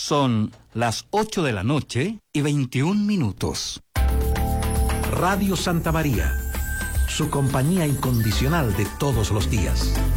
Son las 8:21 p.m. Radio Santa María, su compañía incondicional de todos los días.